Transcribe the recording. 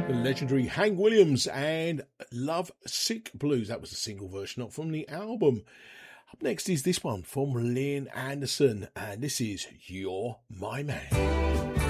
The legendary Hank Williams and Love Sick Blues. That was a single version, not from the album. Up next is this one from Lynn Anderson, and this is You're My Man.